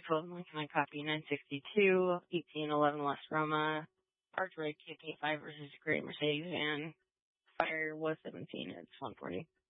12 Lincoln copy 962, 1811 West Roma, Archway K5 versus Great Mercedes, and Fire was 17, it's 140.